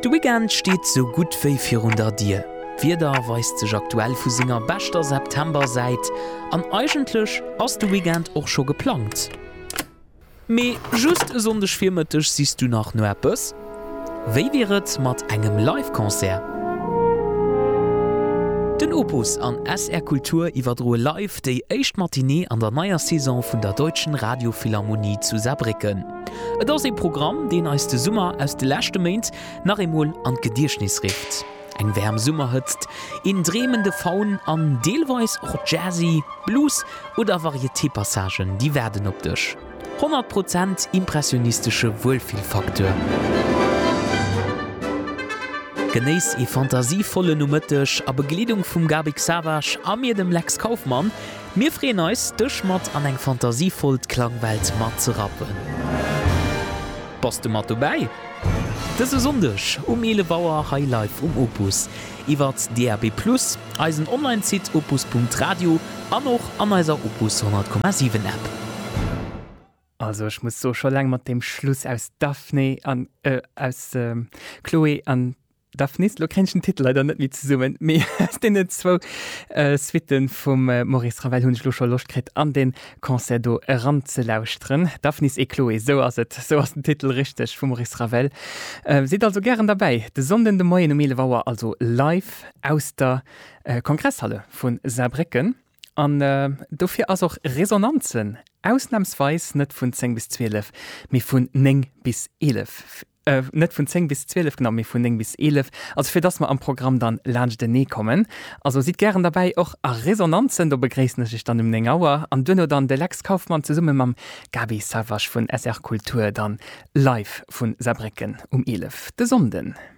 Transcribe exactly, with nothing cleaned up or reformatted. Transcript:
Du Weekend steht so gut wie vierhundert dir. Wieder weist sich aktuell für Singer bester September seit, an eigentlich hast du Weekend auch schon geplant. Me just sondisch viermetisch siehst du noch nur etwas? Wie wäret mit einem Live-Konzert? Den Opus an S R Kultur iwwerdroe live déi éicht Matinée an der neier Saison vun der Deutschen Radiophilharmonie zu Saarbrücken. Et ass e Programm, den als de Summer aus de lächte Meint nach emol an Gedierschnis rift. Eg wärm Summer hëtzt, en dremende Faun an Deelweis och Jazzy, Blues oder Varieté-Passagen, die werden op dech. hundert Prozent impressionistische Wohlfühlfaktor. Genéis e fantasievolle Numëttech a Begliedung vum Gabi Savage a mir dem Lex Kaufmann, mir freen eus dech mat an eng fantasievoll Klangwelt mat ze rappen. Passt du mat vorbei? Dëse sondech um ele Bauer Highlife um Opus, iwwer D R B plus, eisen Online-Site opus punkt radio an noch an eiser Opus hundert Komma sieben App. Also ich muss so schon lang mit dem Schluss aus Daphne an äh, aus äh, Chloe an Daphnis lo kennschen Titel leider net wie zu summen. Me den zwo äh, Switten vum äh, Maurice Ravel hunn Schlucher lochkrit an den Konzerto ran ze lauschtren. Daphnis e Chloe, so ass et so ass den Titel richtig vum Maurice Ravel. Äh, Seet also gern dabei. De sonden de Moien um Mehlewauer also live aus der äh, Kongresshalle vun Saarbrücken. An äh, dofir ass auch Resonanzen ausnahmsweis net vun zehn bis zwölf, mi vun neng bis elf. Äh, net vun zehn bis zwölf genau mir vun neng bis elf, also fir dats ma am Programm dann Lunch de nee kommen. Also sieht gern dabei auch a Resonanzen, da begräesne ich dann im Nengauer an dünne dann de Lex Kaufmann zu summe mam Gabi Savage vun S R Kultur dann live vun Saarbrücken um elf. De Sonden.